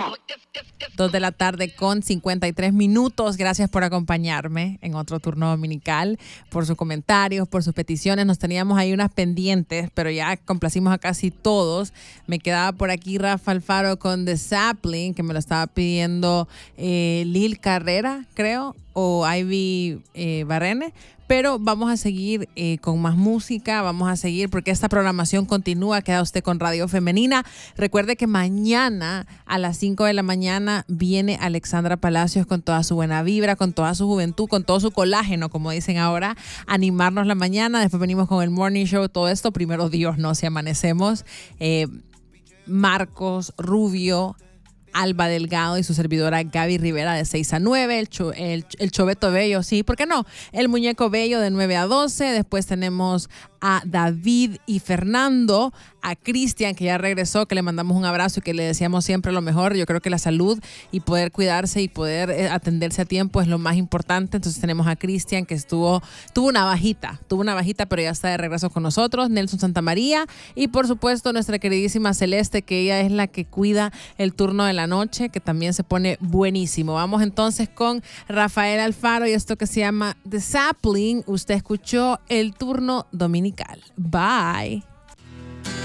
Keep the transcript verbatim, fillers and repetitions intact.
Dos de la tarde con cincuenta y tres minutos. Gracias por acompañarme en otro turno dominical, por sus comentarios, por sus peticiones. Nos teníamos ahí unas pendientes, pero ya complacimos a casi todos. Me quedaba por aquí Rafa Alfaro con The Sapling, que me lo estaba pidiendo eh, Lil Carrera, creo, o Ivy eh, Barrene. Pero vamos a seguir eh, con más música, vamos a seguir porque esta programación continúa. Queda usted con Radio Femenina. Recuerde que mañana a las cinco de la mañana viene Alexandra Palacios con toda su buena vibra, con toda su juventud, con todo su colágeno, como dicen ahora, animarnos la mañana. Después venimos con el Morning Show, todo esto. Primero Dios, no, si amanecemos. Eh, Marcos Rubio, Alba Delgado y su servidora Gaby Rivera de seis a nueve, el, cho, el, el Choveto Bello, sí, ¿por qué no? El Muñeco Bello de nueve a doce, después tenemos a David y Fernando, a Cristian, que ya regresó, que le mandamos un abrazo y que le deseamos siempre lo mejor. Yo creo que la salud y poder cuidarse y poder atenderse a tiempo es lo más importante. Entonces tenemos a Cristian, que estuvo, tuvo una bajita, tuvo una bajita, pero ya está de regreso con nosotros. Nelson Santamaría y por supuesto nuestra queridísima Celeste, que ella es la que cuida el turno de la noche, que también se pone buenísimo. Vamos entonces con Rafael Alfaro y esto que se llama The Sapling. Usted escuchó el turno dominical. Bye.